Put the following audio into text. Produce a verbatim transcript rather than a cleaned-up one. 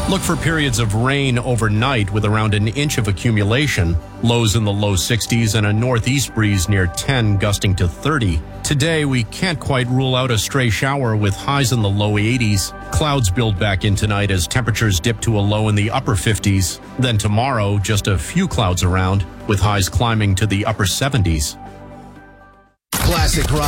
Look for periods of rain overnight with around an inch of accumulation. Lows in the low sixties and a northeast breeze near ten, gusting to thirty. Today, we can't quite rule out a stray shower with highs in the low eighties. Clouds build back in tonight as temperatures dip to a low in the upper fifties. Then tomorrow, just a few clouds around with highs climbing to the upper seventies. Classic rock.